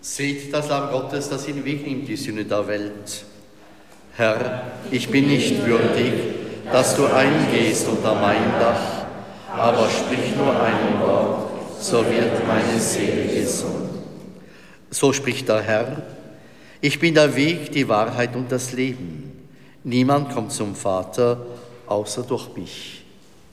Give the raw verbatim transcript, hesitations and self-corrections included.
Seht das Lamm Gottes, das hinwegnimmt die Sünde der Welt. Herr, ich bin nicht würdig, dass du eingehst unter mein Dach, aber sprich nur ein Wort, so wird meine Seele gesund. So spricht der Herr: Ich bin der Weg, die Wahrheit und das Leben. Niemand kommt zum Vater, außer durch mich.